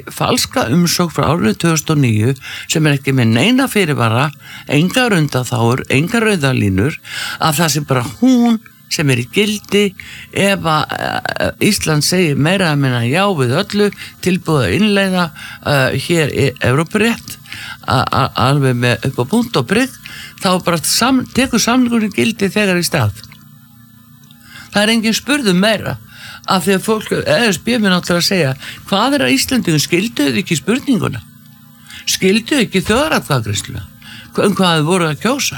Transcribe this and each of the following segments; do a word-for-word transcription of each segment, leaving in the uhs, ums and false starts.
falska umsókn frá árinu tvö þúsund og níu sem er ekki með neina fyrirvara, engar undanþágur, engar rauðalínur, að það sé bara hún sem er í gildi ef að Ísland segir meira að minna já við öllu, tilbúið að innleiða uh, hér í Evrópurétt alveg með upp á punkt og prikk, þá bara sam, tekur samningurinn gildi þegar í stað. Það er engin spurðum meira af því að fólk, eða spyrir mér náttúrulega að segja, hvað er að Íslandingum, skilduðu ekki spurninguna? Skilduðu ekki þjóðaratkvæðagreiðsluna? Um hvað þau voru að kjósa?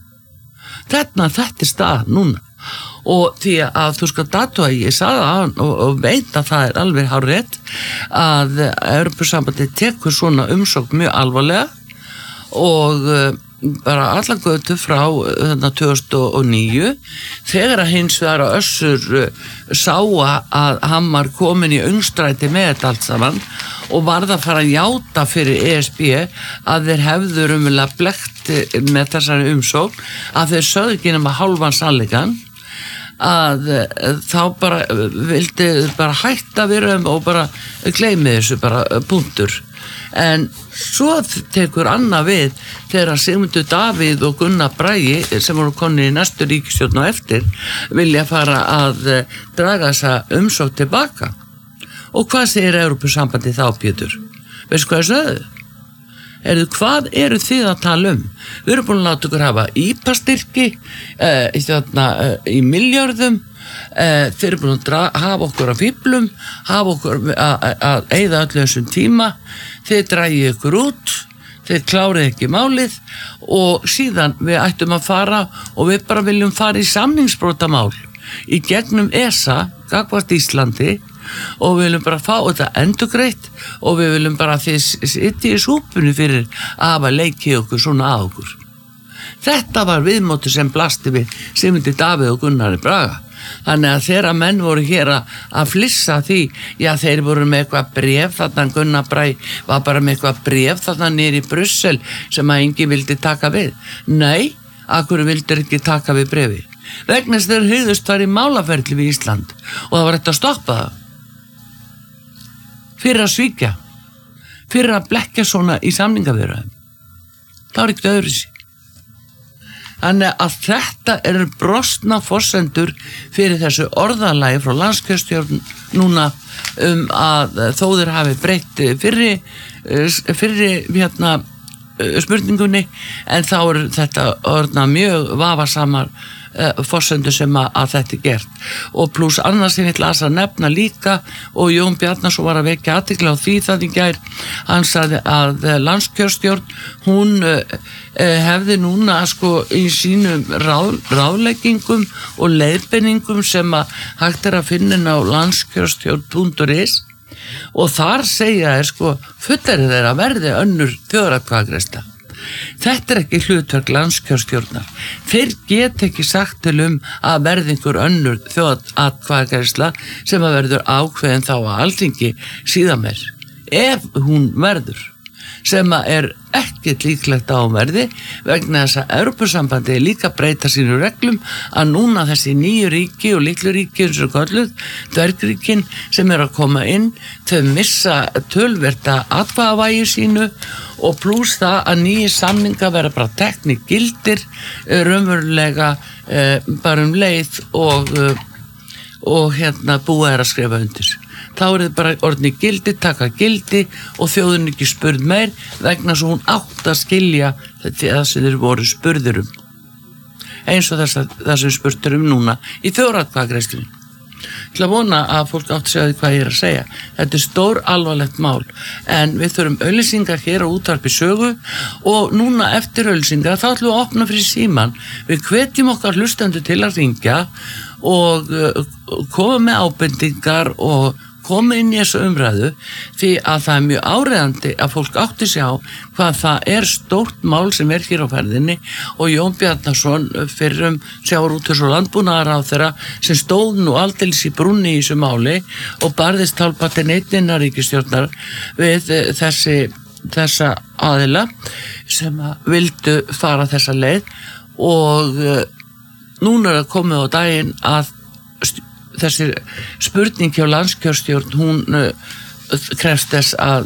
Þetta, þetta er stað núna. Og því að þú skal datuða, ég sagði það og, og veit að það er alveg hárrétt að Evrópusambandið tekur svona umsókn mjög alvarlega og bara allan götu frá þarna tvö þúsund og níu þegar að hins vegar að Össur sá að hann var komin í öngstræti með þetta allt saman og varð að fara að játa fyrir E S B að þeir hefðu raunverulega blekkt með þessari umsókn, að þeir sögðu ekki nema hálfan sannleikann, að þá bara vildi bara hætta við um og bara gleymi þessu bara punktur. En svo tekur Anna við þegar Sigmundur Davíð og Gunnar Bragi sem voru konir í næstu ríkisstjórn og eftir vilja fara að draga þessa umsókn tilbaka. Og hvað segir Evrópusambandið þá, Pétur? Veistu hvað er sögðu? Erðu, hvað eru þið að tala um? Við erum búin að láta ykkur hafa í pé á-styrki uh, í, uh, í miljörðum, uh, þeir eru búin að dra- hafa okkur að fíflum, hafa okkur að eyða öllu þessum tíma, þeir dragið ykkur út, þeir klárið ekki málið og síðan við ættum að fara og við bara viljum fara í samningsbrotamál í gegnum E S A, gagnvart Íslandi, og við viljum bara fá þetta endurgreitt og við viljum bara að þið sitja í súpunni fyrir að hafa leikið okkur svona að okkur. Þetta var viðmóti sem blasti við Sigmundi Davíð og Gunnari Braga. Þannig að þeirra menn voru hér að, að flissa því, já þeir voru með eitthvað bréf þarna, Gunnar Bragi var bara með eitthvað bréf þarna niður í Brussel sem að enginn vildi taka við. Nei, akkur vildir ekki taka við bréfi. Vegna þess þeir hugðust þar í málaferli við Ísland og það var hægt að stoppa það. Fyrir að svíkja, fyrir að blekkja svona í samningaviðræðum. Það var ekkert öðru sín. Þannig að þetta eru brostna forsendur fyrir þessu orðalagi frá landskjörstjórn núna um að þó þeir hafi breytt fyrri, fyrri hérna, spurningunni, en þá eru þetta orðna mjög vafasamar forsendur sem að, að þetta er gert. Og pluss annars sem ég ætla að nefna líka, og Jón Bjarnason var að vekja athygli á því það í gær, hann sagði að landskjörstjórn hún uh, hefði núna sko í sínum ráð, ráðleggingum og leiðbeiningum sem að hægt er að finna á landskjörstjórn punktur is og þar segja er sko fullerið þeirra verði önnur þjóðaratkvæðagreiðsla. Þetta er ekki hlutverk landskjörstjórnar. Þeir get ekki sagt til um að verði einhver önnur þjóðaratkvæðagreiðsla sem að verður ákveðin þá að Alþingi síðan meir. Ef hún verður, sem að er ekkert líklegt á verði vegna þess að Evrópusambandið líka breyta sínu reglum að núna þessi nýju ríki og litlu ríki eins og kölluð, dvergríkin sem er að koma inn, þau missa tölverta atkvæðavægi sínu og pluss það að nýju samninga vera bara tekni gildir raunverulega eh, bara um leið og, og hérna búið er að skrifa undir. Þá er þið bara orðni gildi, taka gildi og þjóðin ekki spurð meir vegna svo hún átt að skilja það sem þeir voru spurður um. Eins og þess að það sem spurtur um núna í þjóðaratkvæðagreiðslunni. Til að vona að fólk átt að segja því hvað ég er að segja. Þetta er stór alvarlegt mál en við þurfum auglýsingar hér á útvarpi sögu og núna eftir auglýsingar þá ætlum við að opna fyrir síman. Við hvetjum okkar hlustendur til að hringja og koma með ábendingar og koma inn í þessu umræðu því að það er mjög áreiðandi að fólk átti sig á hvað það er stórt mál sem er hér á ferðinni og Jón Bjarnason fyrrum sjávarútvegs- og landbúnaðarráðherra sem stóð nú aldeilis í brúnni í þessu máli og barðist tálpatinn einninnar ríkisstjórnar við þessi, þessa aðila sem að vildu fara þessa leið og núna er það komið á daginn að þessi spurning hjá landskjörstjórn hún uh, krefst þess að